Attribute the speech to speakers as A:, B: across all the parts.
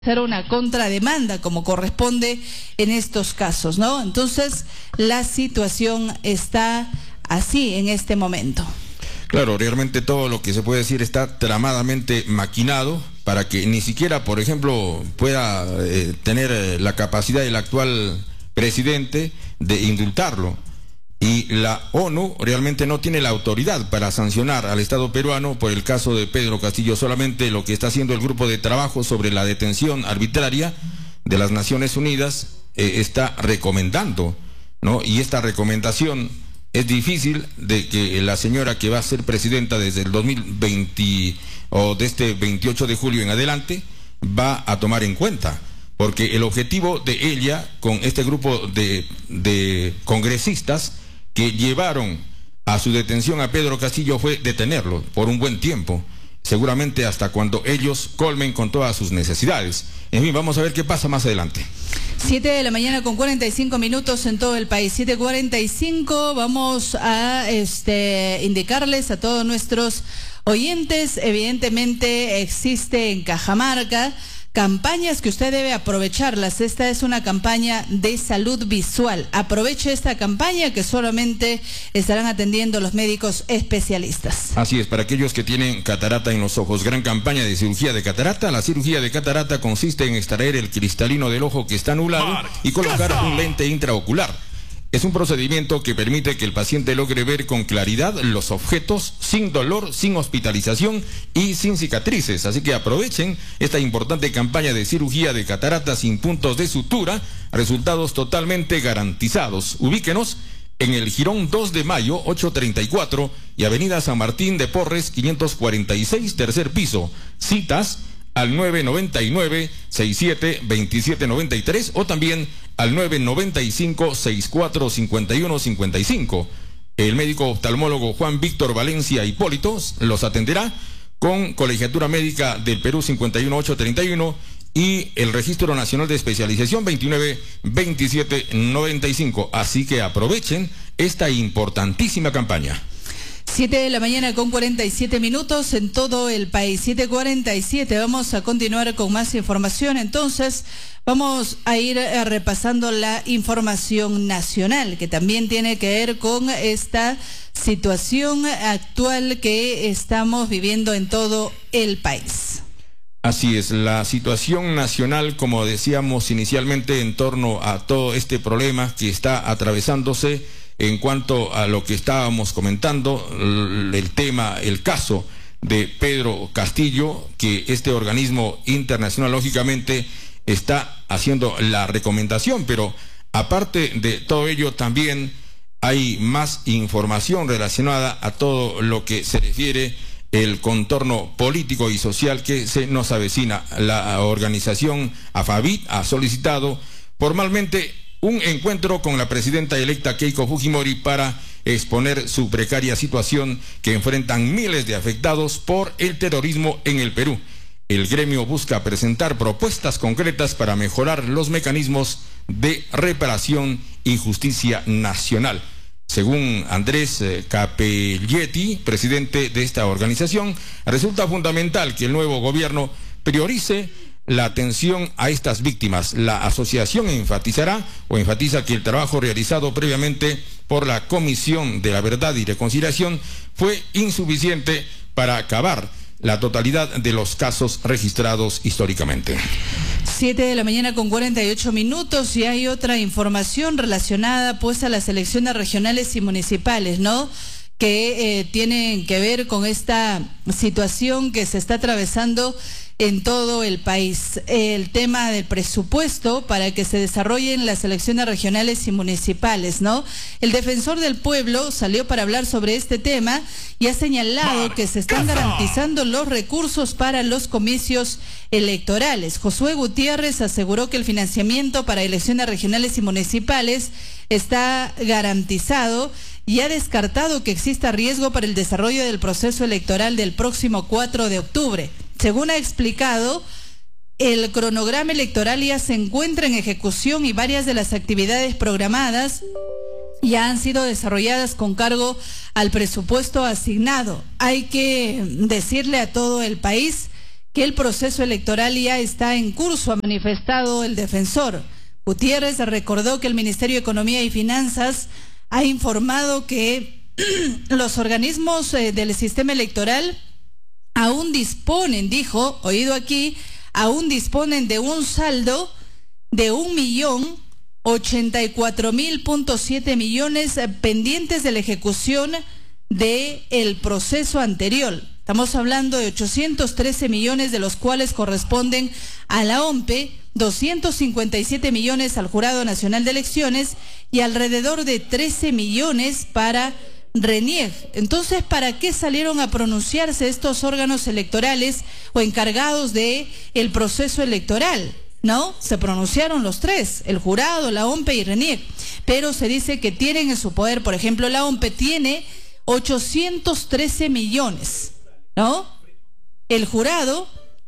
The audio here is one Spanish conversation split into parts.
A: hacer una contrademanda como corresponde en estos casos, ¿no? Entonces, la situación está así en este momento.
B: Claro, realmente todo lo que se puede decir está tramadamente maquinado para que ni siquiera, por ejemplo, pueda tener la capacidad el actual presidente de indultarlo. Y la ONU realmente no tiene la autoridad para sancionar al Estado peruano por el caso de Pedro Castillo. Solamente lo que está haciendo el grupo de trabajo sobre la detención arbitraria de las Naciones Unidas está recomendando, ¿no? Y esta recomendación es difícil de que la señora que va a ser presidenta desde el 2020 o de este 28 de julio en adelante va a tomar en cuenta. Porque el objetivo de ella con este grupo de congresistas que llevaron a su detención a Pedro Castillo fue detenerlo por un buen tiempo, seguramente hasta cuando ellos colmen con todas sus necesidades. En fin, vamos a ver qué pasa más adelante.
A: 7 de la mañana con 45 minutos en todo el país. 7:45, vamos a indicarles a todos nuestros oyentes, evidentemente existe en Cajamarca campañas que usted debe aprovecharlas. Esta es una campaña de salud visual. Aproveche esta campaña que solamente estarán atendiendo los médicos especialistas.
B: Así es, para aquellos que tienen catarata en los ojos. Gran campaña de cirugía de catarata. La cirugía de catarata consiste en extraer el cristalino del ojo que está nublado y colocar un lente intraocular. Es un procedimiento que permite que el paciente logre ver con claridad los objetos sin dolor, sin hospitalización y sin cicatrices. Así que aprovechen esta importante campaña de cirugía de catarata sin puntos de sutura, resultados totalmente garantizados. Ubíquenos en el Jirón 2 de Mayo, 834 y Avenida San Martín de Porres, 546, tercer piso. Citas al 999-67-2793 o también al 995-645155. El médico oftalmólogo Juan Víctor Valencia Hipólito los atenderá con Colegiatura Médica del Perú 51831 y el Registro Nacional de Especialización 292795. Así que aprovechen esta importantísima campaña.
A: 7 de la mañana con 47 minutos en todo el país. 7:47. Vamos a continuar con más información. Entonces, vamos a ir repasando la información nacional, que también tiene que ver con esta situación actual que estamos viviendo en todo el país.
B: Así es, la situación nacional, como decíamos inicialmente, en torno a todo este problema que está atravesándose. En cuanto a lo que estábamos comentando, el caso de Pedro Castillo, que este organismo internacional lógicamente está haciendo la recomendación, pero aparte de todo ello también hay más información relacionada a todo lo que se refiere el contorno político y social que se nos avecina. La organización AFAVIT ha solicitado formalmente un encuentro con la presidenta electa Keiko Fujimori para exponer su precaria situación que enfrentan miles de afectados por el terrorismo en el Perú. El gremio busca presentar propuestas concretas para mejorar los mecanismos de reparación y justicia nacional. Según Andrés Capelletti, presidente de esta organización, resulta fundamental que el nuevo gobierno priorice la atención a estas víctimas. La asociación enfatiza que el trabajo realizado previamente por la Comisión de la Verdad y Reconciliación fue insuficiente para acabar la totalidad de los casos registrados históricamente.
A: 7 de la mañana con 48 minutos y hay otra información relacionada pues a las elecciones regionales y municipales, ¿no? Que tienen que ver con esta situación que se está atravesando en todo el país. El tema del presupuesto para que se desarrollen las elecciones regionales y municipales, ¿no? El defensor del pueblo salió para hablar sobre este tema y ha señalado que se están garantizando los recursos para los comicios electorales. Josué Gutiérrez aseguró que el financiamiento para elecciones regionales y municipales está garantizado y ha descartado que exista riesgo para el desarrollo del proceso electoral del próximo 4 de octubre. Según ha explicado, el cronograma electoral ya se encuentra en ejecución y varias de las actividades programadas ya han sido desarrolladas con cargo al presupuesto asignado. Hay que decirle a todo el país que el proceso electoral ya está en curso, ha manifestado el defensor. Gutiérrez recordó que el Ministerio de Economía y Finanzas ha informado que los organismos del sistema electoral aún disponen, dijo, oído aquí, aún disponen de un saldo de 1.084.000.7 millones pendientes de la ejecución del proceso anterior. Estamos hablando de 813 millones, de los cuales corresponden a la OMPE, 257 millones al Jurado Nacional de Elecciones y alrededor de 13 millones para RENIEC. Entonces, ¿para qué salieron a pronunciarse estos órganos electorales o encargados de el proceso electoral? ¿No? Se pronunciaron los tres, el jurado, la OMPE y RENIEC, pero se dice que tienen en su poder, por ejemplo, la OMPE tiene 813 millones, ¿no? El jurado,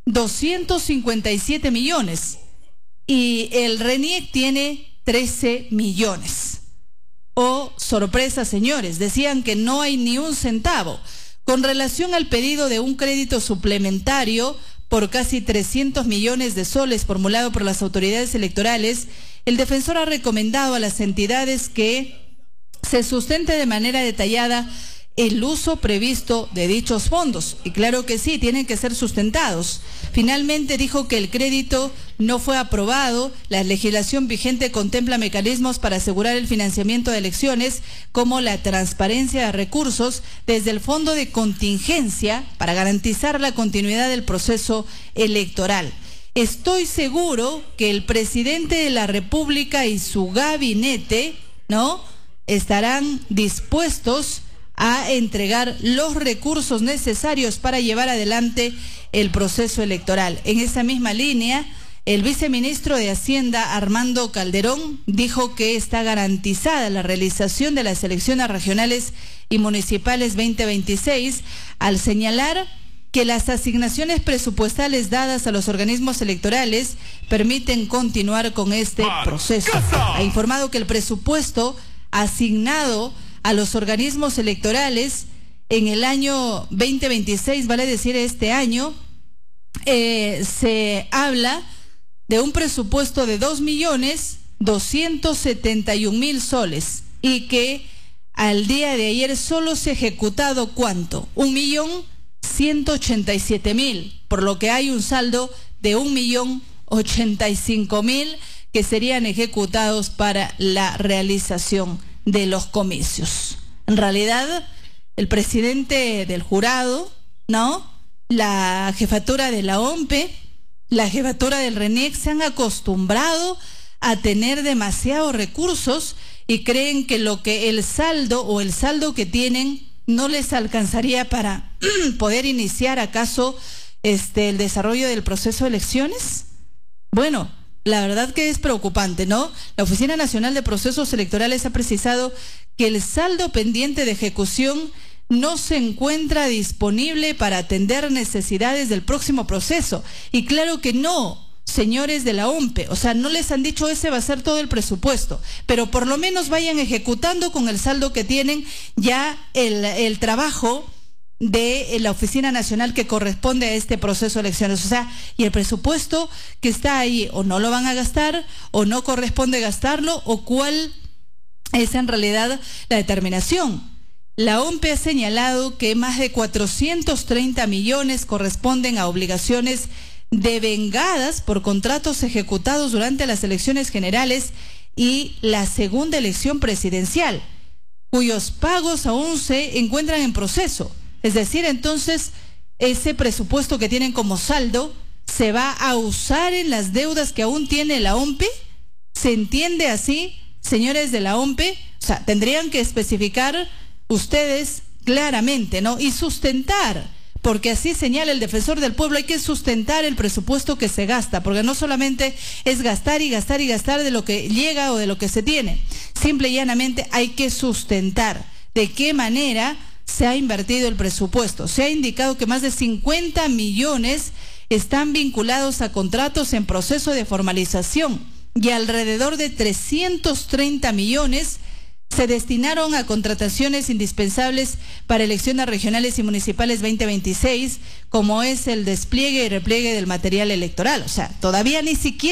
A: 257 millones y el RENIEC tiene 13 millones. Oh, sorpresa, señores, decían que no hay ni un centavo. Con relación al pedido de un crédito suplementario por casi 300 millones de soles formulado por las autoridades electorales, el defensor ha recomendado a las entidades que se sustente de manera detallada el uso previsto de dichos fondos. Y claro que sí, tienen que ser sustentados. Finalmente dijo que el crédito no fue aprobado. La legislación vigente contempla mecanismos para asegurar el financiamiento de elecciones, como la transparencia de recursos desde el fondo de contingencia para garantizar la continuidad del proceso electoral. Estoy seguro que el presidente de la República y su gabinete, ¿no?, estarán dispuestos a entregar los recursos necesarios para llevar adelante el proceso electoral. En esa misma línea, el viceministro de Hacienda, Armando Calderón, dijo que está garantizada la realización de las elecciones regionales y municipales 2026, al señalar que las asignaciones presupuestales dadas a los organismos electorales permiten continuar con este proceso. Ha informado que el presupuesto asignado a los organismos electorales en el año 2026, vale decir este año, se habla de un presupuesto de 2.271.000 soles y que al día de ayer solo se ha ejecutado ¿cuánto? 1.187.000, por lo que hay un saldo de 1.085.000 que serían ejecutados para la realización de los comicios. En realidad, el presidente del jurado, ¿no?, la jefatura de la OMPE, la jefatura del RENIEC se han acostumbrado a tener demasiados recursos y creen que el saldo que tienen no les alcanzaría para poder iniciar acaso el desarrollo del proceso de elecciones. Bueno, la verdad que es preocupante, ¿no? La Oficina Nacional de Procesos Electorales ha precisado que el saldo pendiente de ejecución no se encuentra disponible para atender necesidades del próximo proceso. Y claro que no, señores de la OMPE, o sea, no les han dicho ese va a ser todo el presupuesto, pero por lo menos vayan ejecutando con el saldo que tienen ya el trabajo de la Oficina Nacional que corresponde a este proceso de elecciones. O sea, y el presupuesto que está ahí o no lo van a gastar o no corresponde gastarlo, o cuál es en realidad la determinación. La OMPE ha señalado que más de 430 millones corresponden a obligaciones devengadas por contratos ejecutados durante las elecciones generales y la segunda elección presidencial, cuyos pagos aún se encuentran en proceso. Es decir, entonces, ese presupuesto que tienen como saldo se va a usar en las deudas que aún tiene la OMPE. ¿Se entiende así, señores de la OMPE? O sea, tendrían que especificar ustedes claramente, ¿no? Y sustentar, porque así señala el defensor del pueblo, hay que sustentar el presupuesto que se gasta, porque no solamente es gastar y gastar y gastar de lo que llega o de lo que se tiene. Simple y llanamente hay que sustentar de qué manera se ha invertido el presupuesto. Se ha indicado que más de 50 millones están vinculados a contratos en proceso de formalización y alrededor de 330 millones se destinaron a contrataciones indispensables para elecciones regionales y municipales 2026, como es el despliegue y repliegue del material electoral. O sea, todavía ni siquiera